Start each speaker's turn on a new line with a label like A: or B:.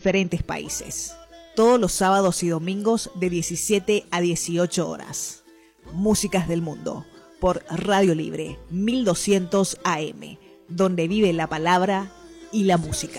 A: diferentes países. Todos los sábados y domingos de 17 a 18 horas. Músicas del Mundo, por Radio Libre 1200 AM, donde vive la palabra y la música.